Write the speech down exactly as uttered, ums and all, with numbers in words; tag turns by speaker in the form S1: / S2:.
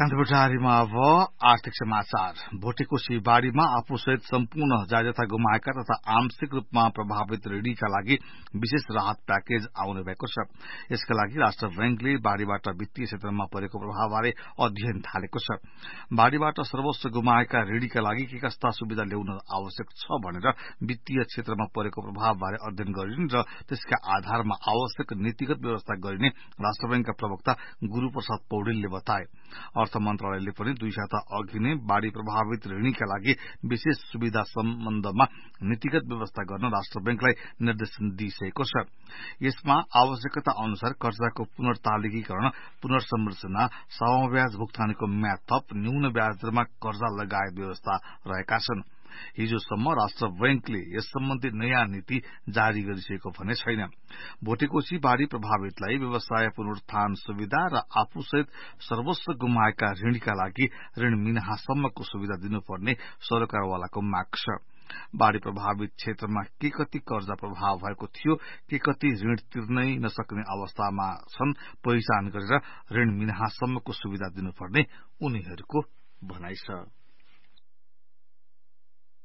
S1: कान्तिपुटारीमा अब आर्थिक समाचार। भोटेकोशी बाढ़ीमा आफूसहित सम्पूर्ण जायजथा गुमाएका तथा आंशिक रूपमा प्रभावित ऋणीका लागि विशेष राहत प्याकेज आउने भएको छ। यसका लागि राष्ट्र बैंकले बाढ़ीबाट वित्तीय क्षेत्रमा परेको प्रभावबारे अध्ययन थालेको छ। बाढ़ीबाट सर्वस्व गुमाएका ऋणीका लागि के कस्ता सुविधा ल्याउन आवश्यक छ भनेर वित्तीय क्षेत्रमा परेको प्रभावबारे अध्ययन गरिने र त्यसका आधारमा आवश्यक नीतिगत व्यवस्था गरिने राष्ट्र बैंकका प्रवक्ता गुरूप्रसाद पौडेलले बताए। अर्थ मन्त्रालयले पनि दुई साता अघि नै बाढ़ी प्रभावित ऋणीका लागि विशेष सुविधा सम्बन्धमा नीतिगत व्यवस्था गर्न राष्ट्र बैंकलाई निर्देशन दिइसकेको छ। यसमा आवश्यकता अनुसार कर्जाको पुनर्तालिकीकरण, पुनर्संरचना, समब्याज भुक्तानीको म्याद थप, न्यून ब्याजदरमा कर्जा लगायत व्यवस्था रहेका छन्। हिजोसम्म राष्ट्र बैंकले यस सम्बन्धी नयाँ नीति जारी गरिसकेको भने छैन। भोटेकोशी बाढ़ी प्रभावितलाई व्यवसाय पुनरुत्थान सुविधा र आफूसहित सर्वस्व गुमाएका ऋणीका लागि ऋण मिनाहासम्मको सुविधा दिनुपर्ने सरकारवालाको माग छ। बाढ़ी प्रभावित क्षेत्रमा के कति कर्जा प्रभाव भएको थियो, के कति ऋण तिर्नै नसक्ने अवस्थामा छन् पहिचान गरेर ऋण मिनाहासम्मको सुविधा दिनुपर्ने उनीहरूको भनाइ छ।